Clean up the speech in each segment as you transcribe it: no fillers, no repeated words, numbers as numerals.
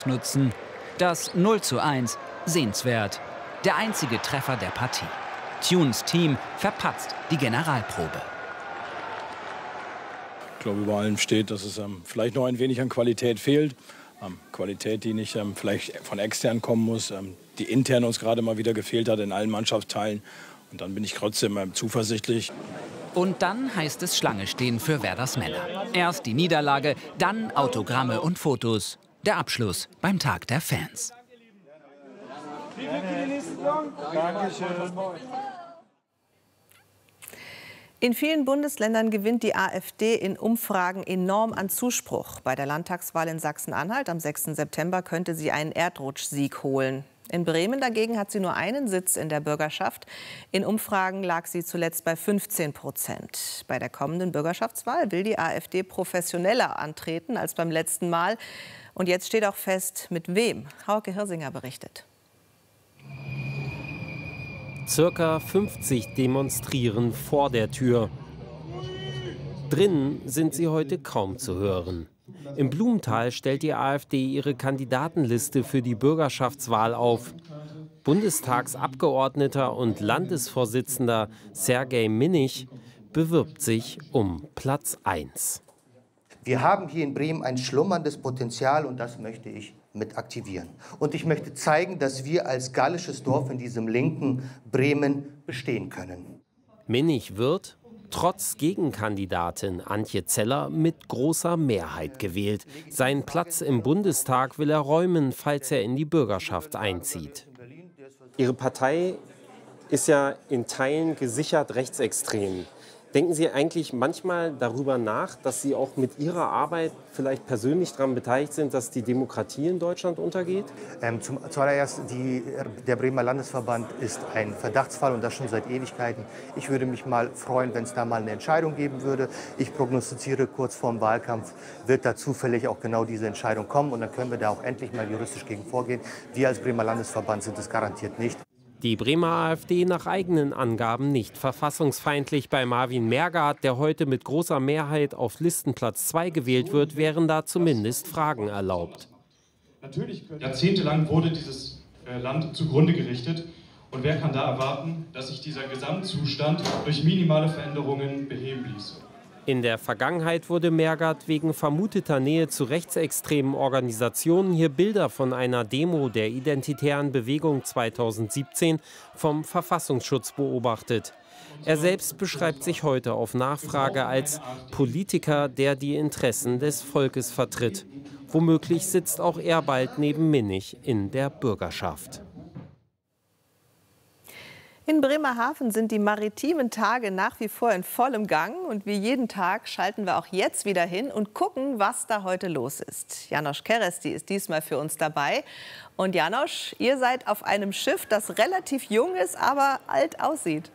nutzen. Das 0:1 sehenswert. Der einzige Treffer der Partie. Thunes Team verpatzt die Generalprobe. Ich glaube, über allem steht, dass es vielleicht noch ein wenig an Qualität fehlt. Qualität, die nicht vielleicht von extern kommen muss, die intern uns gerade mal wieder gefehlt hat in allen Mannschaftsteilen. Und dann bin ich trotzdem zuversichtlich. Und dann heißt es Schlange stehen für Werders Männer. Erst die Niederlage, dann Autogramme und Fotos. Der Abschluss beim Tag der Fans. In vielen Bundesländern gewinnt die AfD in Umfragen enorm an Zuspruch. Bei der Landtagswahl in Sachsen-Anhalt am 6. September könnte sie einen Erdrutschsieg holen. In Bremen dagegen hat sie nur einen Sitz in der Bürgerschaft. In Umfragen lag sie zuletzt bei 15%. Bei der kommenden Bürgerschaftswahl will die AfD professioneller antreten als beim letzten Mal. Und jetzt steht auch fest, mit wem. Hauke Hirsinger berichtet. Circa 50 demonstrieren vor der Tür. Drinnen sind sie heute kaum zu hören. Im Blumenthal stellt die AfD ihre Kandidatenliste für die Bürgerschaftswahl auf. Bundestagsabgeordneter und Landesvorsitzender Sergej Minich bewirbt sich um Platz 1. Wir haben hier in Bremen ein schlummerndes Potenzial und das möchte ich mit aktivieren. Und ich möchte zeigen, dass wir als gallisches Dorf in diesem linken Bremen bestehen können. Minich wird, trotz Gegenkandidatin Antje Zeller, mit großer Mehrheit gewählt. Seinen Platz im Bundestag will er räumen, falls er in die Bürgerschaft einzieht. Ihre Partei ist ja in Teilen gesichert rechtsextrem. Denken Sie eigentlich manchmal darüber nach, dass Sie auch mit Ihrer Arbeit vielleicht persönlich daran beteiligt sind, dass die Demokratie in Deutschland untergeht? Zuallererst, der Bremer Landesverband ist ein Verdachtsfall und das schon seit Ewigkeiten. Ich würde mich mal freuen, wenn es da mal eine Entscheidung geben würde. Ich prognostiziere, kurz vorm Wahlkampf wird da zufällig auch genau diese Entscheidung kommen und dann können wir da auch endlich mal juristisch gegen vorgehen. Wir als Bremer Landesverband sind es garantiert nicht. Die Bremer AfD nach eigenen Angaben nicht verfassungsfeindlich. Bei Marvin Mergard, der heute mit großer Mehrheit auf Listenplatz 2 gewählt wird, wären da zumindest Fragen erlaubt. Natürlich, jahrzehntelang wurde dieses Land zugrunde gerichtet. Und wer kann da erwarten, dass sich dieser Gesamtzustand durch minimale Veränderungen beheben ließe? In der Vergangenheit wurde Mergard wegen vermuteter Nähe zu rechtsextremen Organisationen hier Bilder von einer Demo der Identitären Bewegung 2017 vom Verfassungsschutz beobachtet. Er selbst beschreibt sich heute auf Nachfrage als Politiker, der die Interessen des Volkes vertritt. Womöglich sitzt auch er bald neben Minich in der Bürgerschaft. In Bremerhaven sind die maritimen Tage nach wie vor in vollem Gang. Und wie jeden Tag schalten wir auch jetzt wieder hin und gucken, was da heute los ist. Janosch Keresti ist diesmal für uns dabei. Und Janosch, ihr seid auf einem Schiff, das relativ jung ist, aber alt aussieht.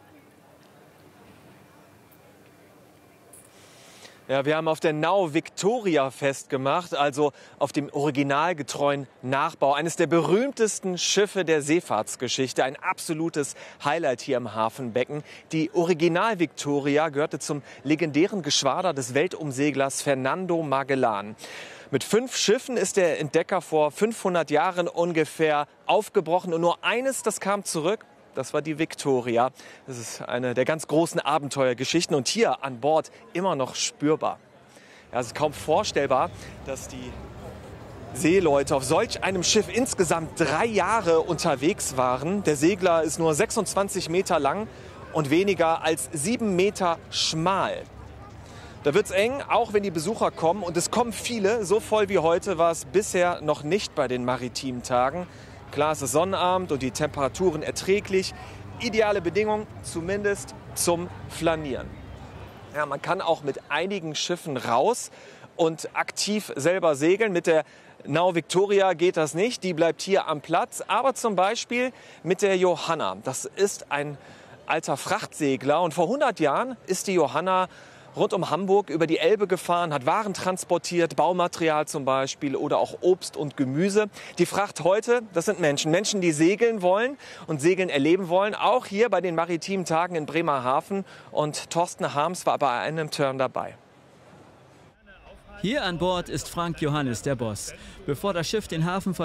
Ja, wir haben auf der Nau Victoria festgemacht, also auf dem originalgetreuen Nachbau. Eines der berühmtesten Schiffe der Seefahrtsgeschichte, ein absolutes Highlight hier im Hafenbecken. Die Original Victoria gehörte zum legendären Geschwader des Weltumseglers Fernando Magellan. Mit 5 Schiffen ist der Entdecker vor 500 Jahren ungefähr aufgebrochen und nur eines, das kam zurück. Das war die Victoria. Das ist eine der ganz großen Abenteuergeschichten und hier an Bord immer noch spürbar. Ja, es ist kaum vorstellbar, dass die Seeleute auf solch einem Schiff insgesamt 3 Jahre unterwegs waren. Der Segler ist nur 26 Meter lang und weniger als 7 Meter schmal. Da wird's eng, auch wenn die Besucher kommen. Und es kommen viele. So voll wie heute war es bisher noch nicht bei den maritimen Tagen. Klar, es ist Sonnabend und die Temperaturen erträglich. Ideale Bedingungen, zumindest zum Flanieren. Ja, man kann auch mit einigen Schiffen raus und aktiv selber segeln. Mit der Nau Victoria geht das nicht, die bleibt hier am Platz. Aber zum Beispiel mit der Johanna. Das ist ein alter Frachtsegler und vor 100 Jahren ist die Johanna rund um Hamburg über die Elbe gefahren, hat Waren transportiert, Baumaterial zum Beispiel oder auch Obst und Gemüse. Die Fracht heute, das sind Menschen. Menschen, die segeln wollen und Segeln erleben wollen. Auch hier bei den maritimen Tagen in Bremerhaven. Und Thorsten Harms war bei einem Turn dabei. Hier an Bord ist Frank Johannes der Boss. Bevor das Schiff den Hafen